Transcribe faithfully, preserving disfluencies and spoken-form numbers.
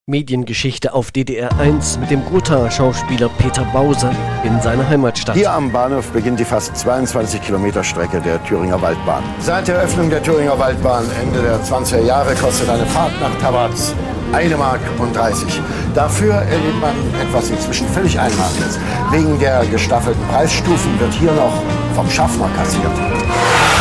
Mediengeschichte auf D D R eins mit dem Gotha-Schauspieler Peter Bause in seiner Heimatstadt. Hier am Bahnhof beginnt die fast zweiundzwanzig Kilometer Strecke der Thüringer Waldbahn. Seit der Eröffnung der Thüringer Waldbahn Ende der zwanziger Jahre kostet eine Fahrt nach Tabatz eine Mark und dreißig. Dafür erlebt man etwas inzwischen völlig Einmaliges. Wegen der gestaffelten Preisstufen wird hier noch vom Schaffner kassiert.